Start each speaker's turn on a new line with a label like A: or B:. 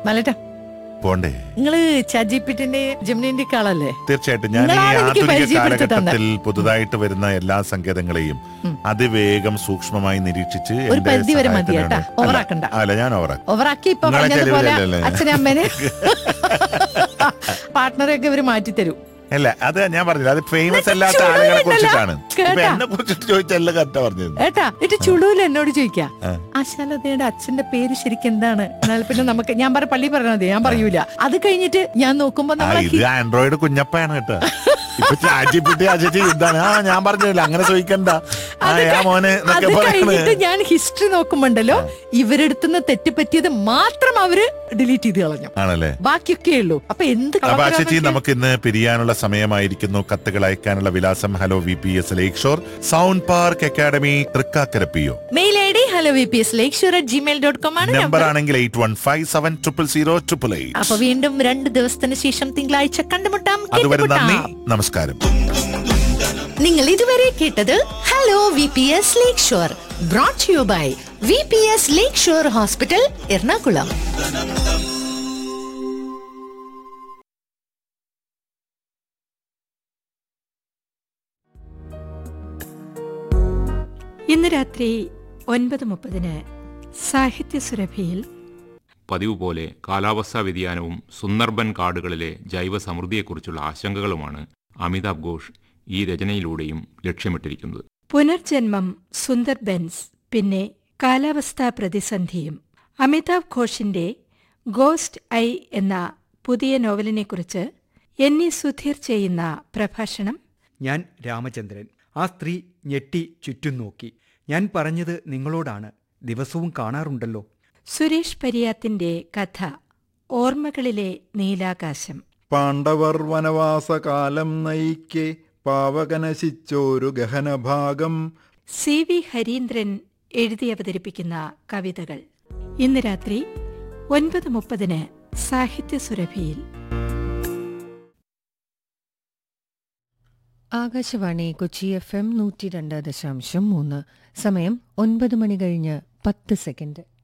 A: മലട്ടാ
B: പോണ്ടേ?
A: നിങ്ങള് ചാറ്റ്ജിപിടിന്റെ ജെമിനിന്റെ ആളല്ലേ?
B: തീർച്ചയായിട്ടും. ഞാൻ ഈ ആധുനിക കാലഘട്ടത്തിൽ പുതുതായിട്ട് വരുന്ന എല്ലാ സങ്കേതങ്ങളെയും അതിവേഗം സൂക്ഷ്മമായി നിരീക്ഷിച്ച്
A: ഒരു പരിധി വരെ മതി കേട്ടാ, ഓവറാക്കണ്ട.
B: അല്ല, ഞാൻ
A: ഓവറാക്കി ഇപ്പൊ പറഞ്ഞതുപോലെ അച്ഛനെ അമ്മേനെ പാർട്ട്ണറെയൊക്കെ ഇവര് മാറ്റിത്തരും.
B: അല്ല, അത് ഞാൻ പറഞ്ഞില്ല, അത് ഫേമസ് അല്ലാത്ത ആളുകളെ കുറിച്ചിട്ടാണ്. എന്നെ കുറിച്ചിട്ട് ചോദിച്ചല്ല കറക്റ്റ് പറഞ്ഞത്
A: ഏട്ടാ. എന്നിട്ട് ചുടൂല എന്നോട് ചോദിക്കാം, ആശാലതയുടെ അച്ഛന്റെ പേര് ശരിക്കും എന്താണ്? എന്നാൽ പിന്നെ നമുക്ക് ഞാൻ പള്ളി പറഞ്ഞത് ഞാൻ പറയൂല. അത് കഴിഞ്ഞിട്ട് ഞാൻ നോക്കുമ്പോ
B: ഇത് ആൻഡ്രോയിഡ് കുഞ്ഞപ്പയാണ് കേട്ടോ. ഇപ്പൊ ചാറ്റ്ജിപിടി ഇതാണ്. ഞാൻ പറഞ്ഞില്ല അങ്ങനെ ചോദിക്കണ്ട മോനെ.
A: അത് കഴിഞ്ഞിട്ട് ഞാൻ ഹിസ്റ്ററി നോക്കുമ്പോണ്ടല്ലോ, ഇവരെടുത്തുന്ന തെറ്റ് പറ്റിയത് മാത്രം അവര് ഡിലീറ്റ് ചെയ്ത് കളഞ്ഞു.
B: ആണല്ലേ?
A: ബാക്കിയൊക്കെ ഉള്ളൂ. അപ്പൊ എന്ത്
B: നമുക്ക് ഇന്ന് പിരിയാനുള്ള സമയമായിരിക്കുന്നു. കത്തുകൾ അയക്കാനുള്ള വിലാസം hello VPS Lake Shore, sound park academy, Thrikkakara PO.
A: Mail ID hellovpslakeshore@gmail.com ആണ്.
B: നമ്പർ ആണെങ്കിൽ 8157000888.
A: അപ്പൊ വീണ്ടും 2 ദിവസത്തിന് ശേഷം തിങ്കളാഴ്ച കണ്ടുമുട്ടാം.
B: അതുവരെ നന്ദി, നമസ്കാരം.
A: നിങ്ങൾ ഇതുവരെ കേട്ടത് hello VPS Lake Shore, brought to you by VPS Lake Shore Hospital, Ernakulam.
C: ഇന്ന് രാത്രി 9:30 സാഹിത്യ സുരഭിയിൽ
D: പതിവ് പോലെ കാലാവസ്ഥാ വ്യതിയാനവും സുന്ദർബൻ കാടുകളിലെ ജൈവസമൃദ്ധിയെക്കുറിച്ചുള്ള ആശങ്കകളുമാണ് അമിതാഭ് ഘോഷ് ഈ രചനയിലൂടെയും ലക്ഷ്യമിട്ടിരിക്കുന്നത്.
C: പുനർജന്മം, സുന്ദർബൻസ്, പിന്നെ കാലാവസ്ഥാ പ്രതിസന്ധിയും. അമിതാഭ് ഘോഷിന്റെ ഗോസ്റ്റ് ഐ എന്ന പുതിയ നോവലിനെക്കുറിച്ച് NE സുധീർ ചെയ്യുന്ന പ്രഭാഷണം.
E: ഞാൻ രാമചന്ദ്രൻ. ആ സ്ത്രീ ഞെട്ടി ചുറ്റും നോക്കി. ഞാൻ പറഞ്ഞത് നിങ്ങളോടാണ്, ദിവസവും കാണാറുണ്ടല്ലോ.
C: സുരേഷ് പരിയാത്തിന്റെ കഥ ഓർമ്മകളിലെ നീലാകാശം.
F: പാണ്ഡവർ വനവാസകാലം നയിക്കെ പാവകനശിച്ചോരു ഗഹനഭാഗം.
C: CV ഹരീന്ദ്രൻ എഴുതി അവതരിപ്പിക്കുന്ന കവിതകൾ. ഇന്ന് രാത്രി 9:30 സാഹിത്യ സുരഭിയിൽ.
G: ആകാശവാണി കൊച്ചി FM 102.3. സമയം 9 മണി കഴിഞ്ഞ് 10 സെക്കൻഡ്.